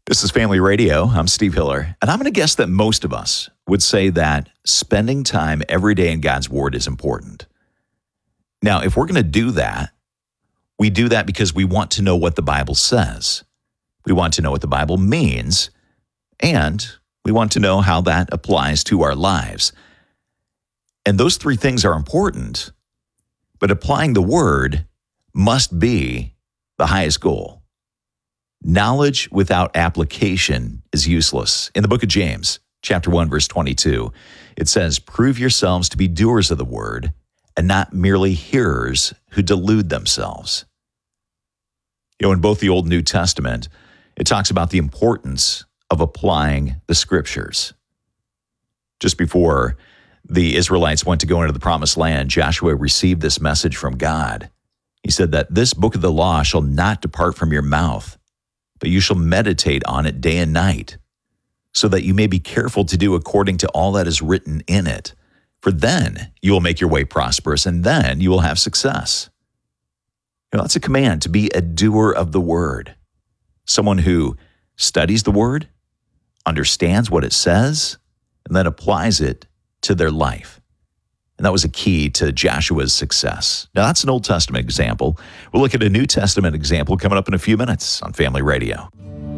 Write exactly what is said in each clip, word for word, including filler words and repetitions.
This is Family Radio. I'm Steve Hiller, and I'm going to guess that most of us would say that spending time every day in God's Word is important. Now, if we're going to do that, we do that because we want to know what the Bible says. We want to know what the Bible means, and we want to know how that applies to our lives. And those three things are important, but applying the Word must be the highest goal. Knowledge without application is useless. In the book of James, chapter one, verse twenty-two, it says, "Prove yourselves to be doers of the word and not merely hearers who delude themselves." You know, in both the Old and New Testament, it talks about the importance of applying the scriptures. Just before the Israelites went to go into the promised land, Joshua received this message from God. He said that this book of the law shall not depart from your mouth, but you shall meditate on it day and night, so that you may be careful to do according to all that is written in it. For then you will make your way prosperous, and then you will have success. You know, that's a command, to be a doer of the word, someone who studies the word, understands what it says, and then applies it to their life. And that was a key to Joshua's success. Now, that's an Old Testament example. We'll look at a New Testament example coming up in a few minutes on Family Radio.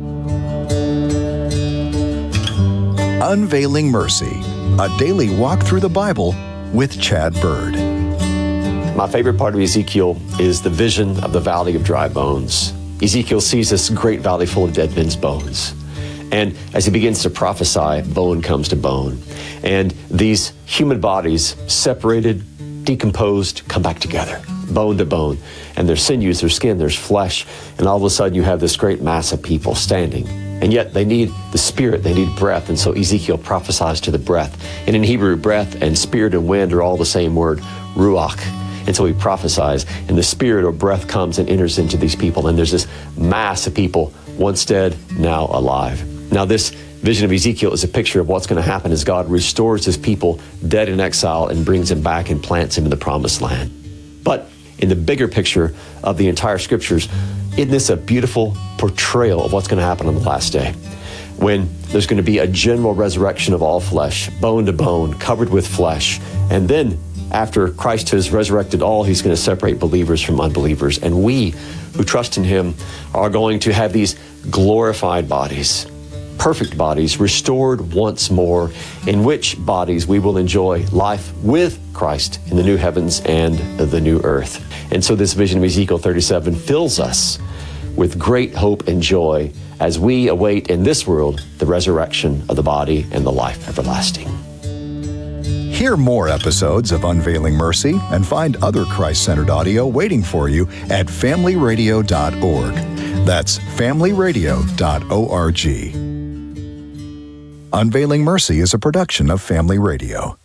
Unveiling Mercy, a daily walk through the Bible with Chad Bird. My favorite part of Ezekiel is the vision of the Valley of Dry Bones. Ezekiel sees this great valley full of dead men's bones. And as he begins to prophesy, bone comes to bone. And these human bodies, separated, decomposed, come back together, bone to bone. And there's sinews, there's skin, there's flesh. And all of a sudden you have this great mass of people standing. And yet they need the spirit, they need breath. And so Ezekiel prophesies to the breath. And in Hebrew, breath and spirit and wind are all the same word, ruach. And so he prophesies, and the spirit or breath comes and enters into these people. And there's this mass of people, once dead, now alive. Now, this vision of Ezekiel is a picture of what's going to happen as God restores his people dead in exile and brings them back and plants them in the promised land. But in the bigger picture of the entire scriptures, isn't this a beautiful portrayal of what's going to happen on the last day? When there's going to be a general resurrection of all flesh, bone to bone, covered with flesh. And then after Christ has resurrected all, he's going to separate believers from unbelievers. And we who trust in him are going to have these glorified bodies, perfect bodies, restored once more, in which bodies we will enjoy life with Christ in the new heavens and the new earth. And so this vision of Ezekiel thirty-seven fills us with great hope and joy as we await in this world the resurrection of the body and the life everlasting. Hear more episodes of Unveiling Mercy and find other Christ-centered audio waiting for you at family radio dot org. That's family radio dot org. Unveiling Mercy is a production of Family Radio.